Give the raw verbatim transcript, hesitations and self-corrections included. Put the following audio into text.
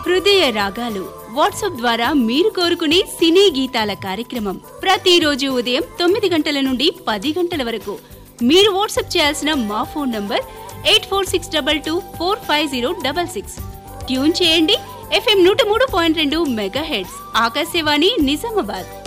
హృదయ రాగాలు వాట్సాప్ ద్వారా మీరు కోరుకునే సినీ గీతాల కార్యక్రమం ప్రతిరోజు ఉదయం తొమ్మిది గంటల నుండి పది గంటల వరకు. మీరు వాట్సాప్ చేయాల్సిన మా phone number eight four six double two four five zero double six. Tune చేయండి ఎఫ్ఎం నూట మూడు పాయింట్ రెండు మెగా హెడ్స్ ఆకాశవాణి నిజామాబాద్.